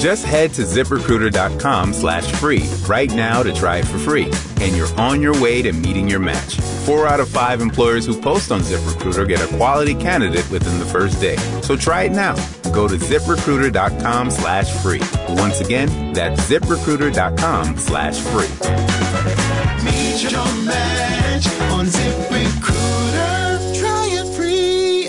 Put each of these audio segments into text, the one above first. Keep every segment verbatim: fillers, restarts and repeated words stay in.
Just head to ZipRecruiter.com slash free right now to try it for free. And you're on your way to meeting your match. Four out of five employers who post on ZipRecruiter get a quality candidate within the first day. So try it now. Go to ZipRecruiter.com slash free. Once again, that's ZipRecruiter.com slash free. Meet your match on ZipRecruiter. Try it free.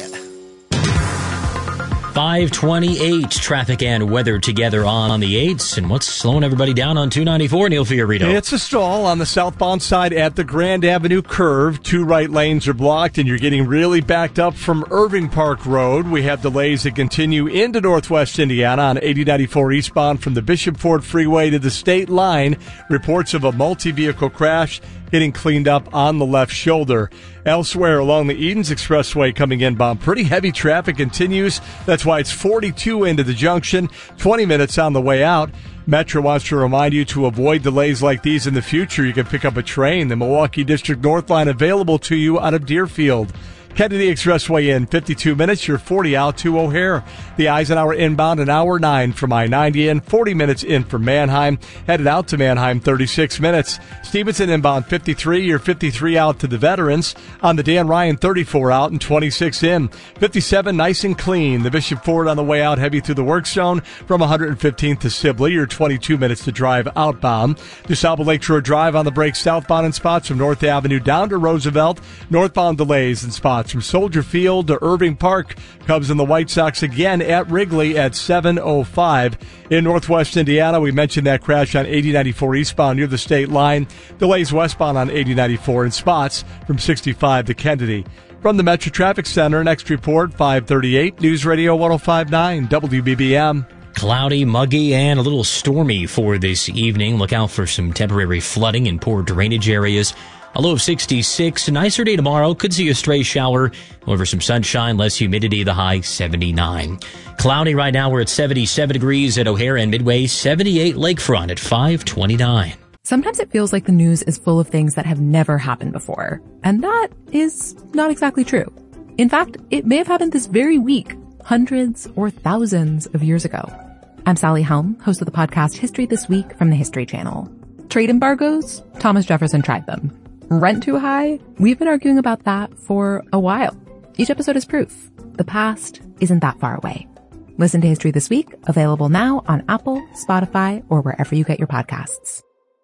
five twenty-eight traffic and weather together on the eights. And what's slowing everybody down on two ninety-four, Neil Fiorito? It's a stall on the southbound side at the Grand Avenue curve. Two right lanes are blocked, and you're getting really backed up from Irving Park Road. We have delays that continue into northwest Indiana on eighty ninety-four eastbound from the Bishop Ford Freeway to the state line. Reports of a multi-vehicle crash getting cleaned up on the left shoulder. Elsewhere along the Edens Expressway coming inbound, pretty heavy traffic continues. That's why it's forty-two into the junction, twenty minutes on the way out. Metro wants to remind you to avoid delays like these in the future. You can pick up a train. The Milwaukee District North Line available to you out of Deerfield. Kennedy Expressway in fifty-two minutes. You're forty out to O'Hare. The Eisenhower inbound an hour nine from I ninety in, forty minutes in from Manheim. Headed out to Manheim, thirty-six minutes. Stevenson inbound fifty-three. You're fifty-three out to the Veterans. On the Dan Ryan, thirty-four out and twenty-six in. fifty-seven nice and clean. The Bishop Ford on the way out, heavy through the work zone from one hundred fifteenth to Sibley. You're twenty-two minutes to drive outbound. DeSalvo Lakeshore Drive on the break southbound in spots from North Avenue down to Roosevelt. Northbound delays in spots from Soldier Field to Irving Park. Cubs and the White Sox again at Wrigley at seven oh five. In northwest Indiana, we mentioned that crash on eighty ninety-four eastbound near the state line. Delays westbound on eighty ninety-four in spots from sixty-five to Kennedy. From the Metro Traffic Center, next report, five thirty-eight, News Radio one oh five point nine, W B B M. Cloudy, muggy, and a little stormy for this evening. Look out for some temporary flooding in poor drainage areas. A low of sixty-six. A nicer day tomorrow. Could see a stray shower. However, some sunshine, less humidity. The high seventy-nine. Cloudy right now. We're at seventy-seven degrees at O'Hare and Midway. seventy-eight Lakefront at five twenty-nine. Sometimes it feels like the news is full of things that have never happened before. And that is not exactly true. In fact, it may have happened this very week, hundreds or thousands of years ago. I'm Sally Helm, host of the podcast History This Week from the History Channel. Trade embargoes? Thomas Jefferson tried them. Rent too high? We've been arguing about that for a while. Each episode is proof. The past isn't that far away. Listen to History This Week, available now on Apple, Spotify, or wherever you get your podcasts.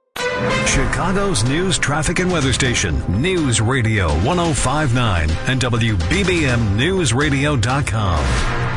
Chicago's news, traffic, and weather station, News Radio one oh five point nine and W B B M News Radio dot com.